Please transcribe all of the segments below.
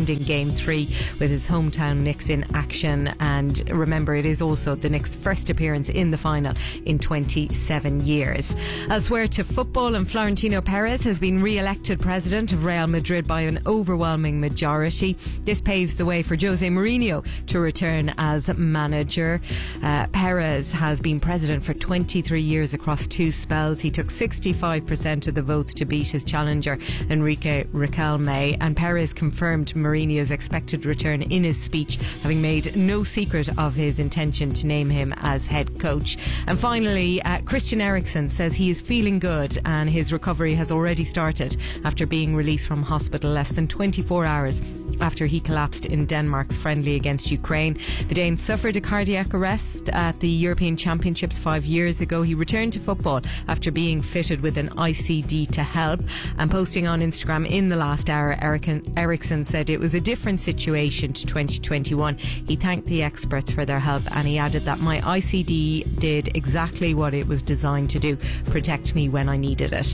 ending Game 3 with his hometown Knicks in action. And remember, it is also the Knicks' first appearance in the final in 27 years. Elsewhere to football, and Florentino Perez has been re-elected president of Real Madrid by an overwhelming majority. This paves the way for Jose Mourinho to return as manager. Perez has been president for 23 years across 2 spells. He took 65% of the votes to beat his challenger Enrique Riquelme, and Perez confirmed Mourinho's expected return in his speech, having made no secret of his intention to name him as head coach. And finally, Christian Eriksen says he is feeling good and his recovery has already started after being released from hospital less than 24 hours after he collapsed in Denmark's friendly against Ukraine. The Dane suffered a cardiac arrest at the European Championships 5 years ago. He returned to football after being fitted with an ICD to help. And posting on Instagram in the last hour, Eriksen said it was a different situation to 2021. He thanked the experts for their help, and he added that my ICD did exactly what it was designed to do, protect me when I needed it.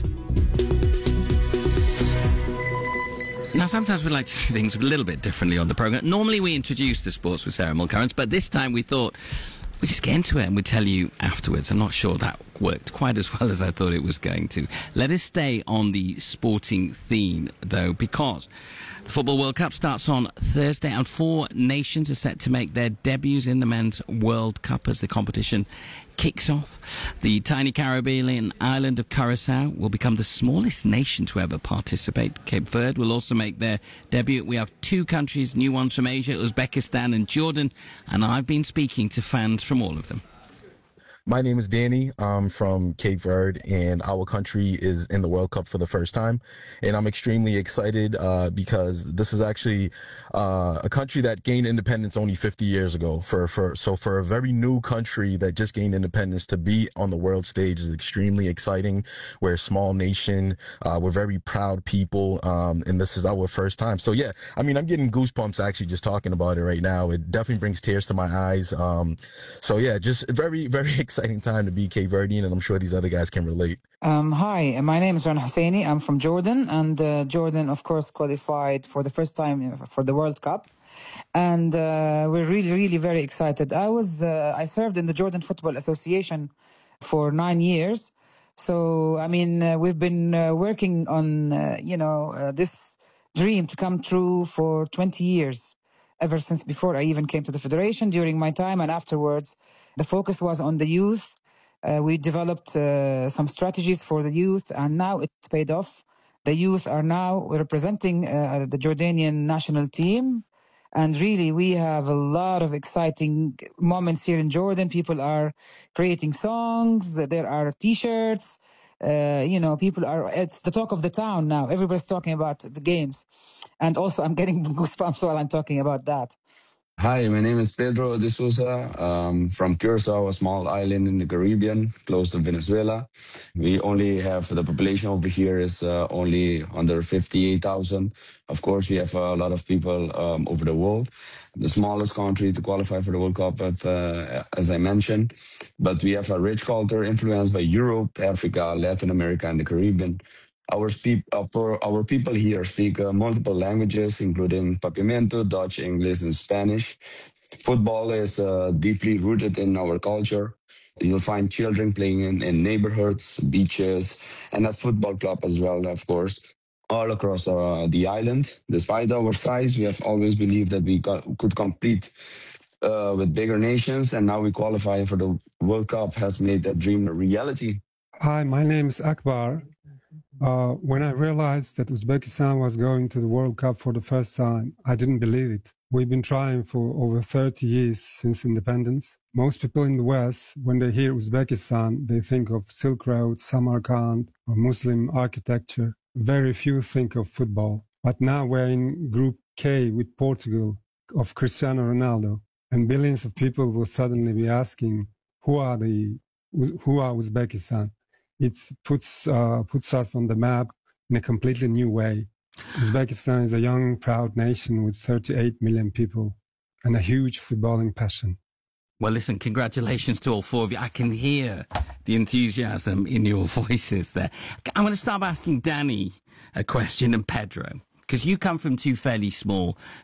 Now, sometimes we like to do things a little bit differently on the programme. Normally we introduce the sports with Sarah Mulcurrent, but this time we thought we'd just get into it and we'd tell you afterwards. I'm not sure that worked quite as well as I thought it was going to. Let us stay on the sporting theme, though, because the Football World Cup starts on Thursday and 4 nations are set to make their debuts in the Men's World Cup as the competition kicks off. The tiny Caribbean island of Curacao will become the smallest nation to ever participate. Cape Verde will also make their debut. We have 2 countries, new ones from Asia, Uzbekistan and Jordan, and I've been speaking to fans from all of them. My name is Danny. I'm from Cape Verde, and our country is in the World Cup for the first time. And I'm extremely excited because this is actually a country that gained independence only 50 years ago. So for a very new country that just gained independence to be on the world stage is extremely exciting. We're a small nation. We're very proud people, and this is our first time. So yeah, I mean, I'm getting goosebumps actually just talking about it right now. It definitely brings tears to my eyes. So yeah, just very, very exciting time to be Cape Verdean, and I'm sure these other guys can relate. Hi, my name is Ran Husseini. I'm from Jordan, and Jordan, of course, qualified for the first time for the World Cup. And we're really, really very excited. I served in the Jordan Football Association for 9 years. So, I mean, we've been working on, this dream to come true for 20 years, ever since before I even came to the Federation, during my time and afterwards. The focus was on the youth. We developed some strategies for the youth, and now it's paid off. The youth are now representing the Jordanian national team. And really, we have a lot of exciting moments here in Jordan. People are creating songs. There are T-shirts. It's the talk of the town now. Everybody's talking about the games. And also, I'm getting goosebumps while I'm talking about that. Hi, my name is Pedro de Souza, from Curacao, a small island in the Caribbean, close to Venezuela. We only have, the population over here is only under 58,000. Of course, we have a lot of people over the world. The smallest country to qualify for the World Cup, as I mentioned. But we have a rich culture influenced by Europe, Africa, Latin America, and the Caribbean. Our people here speak multiple languages, including Papiamento, Dutch, English, and Spanish. Football is deeply rooted in our culture. You'll find children playing in neighborhoods, beaches, and at football club as well, of course, all across the island. Despite our size, we have always believed that we could compete with bigger nations, and now we qualify for the World Cup has made that dream a reality. Hi, my name is Akbar. When I realized that Uzbekistan was going to the World Cup for the first time, I didn't believe it. We've been trying for over 30 years since independence. Most people in the West, when they hear Uzbekistan, they think of Silk Road, Samarkand, or Muslim architecture. Very few think of football. But now we're in Group K with Portugal of Cristiano Ronaldo, and billions of people will suddenly be asking, who are Uzbekistan? It puts us on the map in a completely new way. Uzbekistan is a young, proud nation with 38 million people and a huge footballing passion. Well, listen, congratulations to all 4 of you. I can hear the enthusiasm in your voices there. I'm going to start by asking Danny a question and Pedro, because you come from 2 fairly small